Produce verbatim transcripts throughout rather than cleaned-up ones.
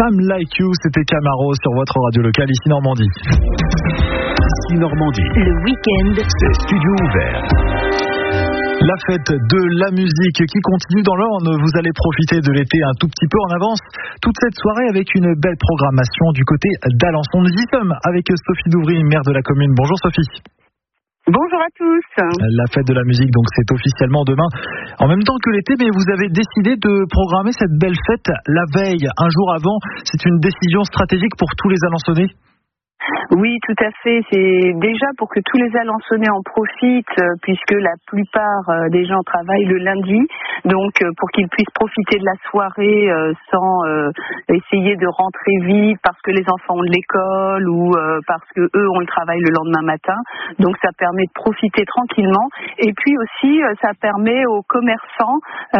Some Like You, c'était Camaro sur votre radio locale ici Normandie. Ici Normandie. Le week-end, c'est studio ouvert. La fête de la musique qui continue dans l'Orne. Vous allez profiter de l'été un tout petit peu en avance. Toute cette soirée avec une belle programmation du côté d'Alençon. Nous y sommes avec Sophie Douvry, maire de la commune. Bonjour Sophie. Bonjour à tous. La fête de la musique, donc c'est officiellement demain, en même temps que l'été, mais vous avez décidé de programmer cette belle fête la veille, un jour avant. C'est une décision stratégique pour tous les Alençonnais? Oui, tout à fait. C'est déjà pour que tous les Alençonnais en profitent, puisque la plupart des gens travaillent le lundi. Donc, pour qu'ils puissent profiter de la soirée sans essayer de rentrer vite parce que les enfants ont de l'école ou parce que eux ont le travail le lendemain matin. Donc, ça permet de profiter tranquillement. Et puis aussi, ça permet aux commerçants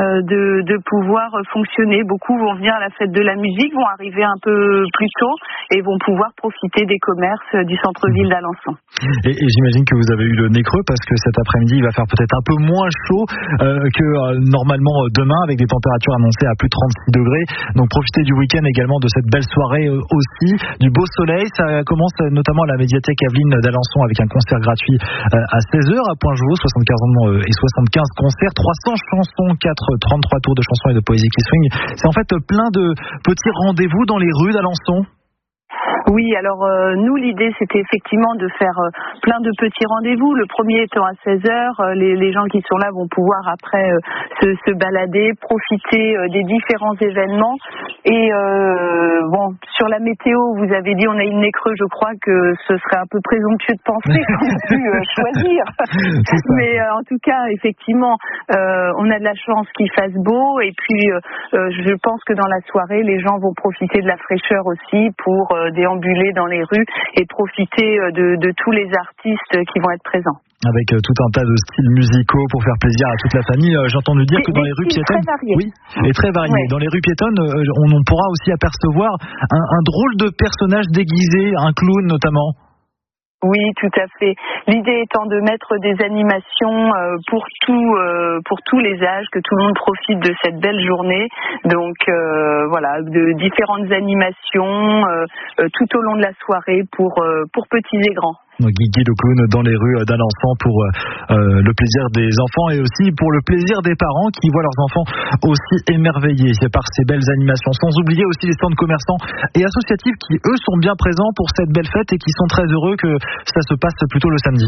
de, de pouvoir fonctionner. Beaucoup vont venir à la fête de la musique, vont arriver un peu plus tôt et vont pouvoir profiter des commerces du centre-ville d'Alençon. Et, et j'imagine que vous avez eu le nez creux parce que cet après-midi il va faire peut-être un peu moins chaud euh, que euh, normalement demain, avec des températures annoncées à plus de trente-six degrés. Donc profitez du week-end également, de cette belle soirée euh, aussi, du beau soleil. Ça commence euh, notamment à la médiathèque Aveline d'Alençon avec un concert gratuit euh, à seize heures à Pointe-Jouot, soixante-quinze ans euh, et soixante-quinze concerts, trois cents chansons, quatre, trente-trois tours de chansons et de poésie qui swing. C'est en fait euh, plein de petits rendez-vous dans les rues d'Alençon. Oui, alors euh, nous, l'idée, c'était effectivement de faire euh, plein de petits rendez-vous. Le premier étant à seize heures, euh, les, les gens qui sont là vont pouvoir après euh, se, se balader, profiter euh, des différents événements. Et euh, bon, sur la météo, vous avez dit on a une nez creux, je crois que ce serait un peu présomptueux de penser qu'on a pu euh, choisir. Mais euh, en tout cas, effectivement, euh, on a de la chance qu'il fasse beau. Et puis, euh, je pense que dans la soirée, les gens vont profiter de la fraîcheur aussi pour euh, déambuler dans les rues et profiter de, de tous les artistes qui vont être présents. Avec tout un tas de styles musicaux pour faire plaisir à toute la famille. J'ai entendu dire que dans les rues piétonnes, oui, et très variés. Ouais. Dans les rues piétonnes, on, on pourra aussi apercevoir un, un drôle de personnage déguisé, un clown notamment. Oui, tout à fait. L'idée étant de mettre des animations euh, pour tout, euh, pour tous les âges, que tout le monde profite de cette belle journée. Donc euh, voilà, de différentes animations euh, euh, tout au long de la soirée pour euh, pour petits et grands. Guigui le clown dans les rues d'Alençon pour euh, le plaisir des enfants et aussi pour le plaisir des parents qui voient leurs enfants aussi émerveillés par ces belles animations. Sans oublier aussi les stands commerçants et associatifs qui eux sont bien présents pour cette belle fête et qui sont très heureux que ça se passe plutôt le samedi.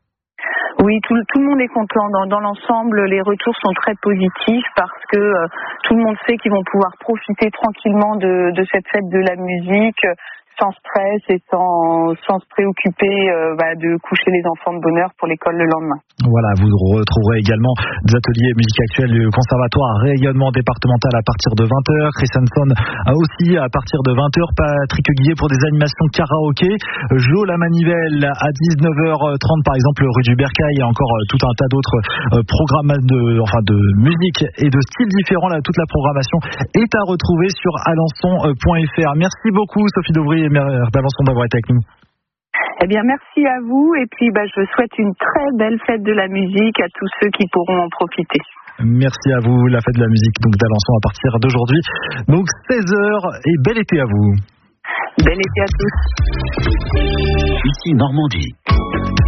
Oui, tout, tout le monde est content. Dans, dans l'ensemble, les retours sont très positifs parce que euh, tout le monde sait qu'ils vont pouvoir profiter tranquillement de, de cette fête de la musique, sans stress et sans, sans se préoccuper euh, bah, de coucher les enfants de bonne heure pour l'école le lendemain. Voilà, vous retrouverez également des ateliers musique actuelle du conservatoire rayonnement départemental à partir de vingt heures, Chris Hanson aussi à partir de vingt heures, Patrick Guillet pour des animations karaoké, Jo la Manivelle à dix-neuf heures trente par exemple rue du Bercail, et encore tout un tas d'autres programmes de, enfin de musique et de styles différents. Là, toute la programmation est à retrouver sur alençon point f r. Merci beaucoup Sophie Douvry, maire d'Alençon, d'avoir été avec nous. Eh bien, merci à vous et puis bah, je souhaite une très belle fête de la musique à tous ceux qui pourront en profiter. Merci à vous, la fête de la musique donc d'Alençon à partir d'aujourd'hui. Donc seize heures et bel été à vous. Bel été à tous. Ici Normandie.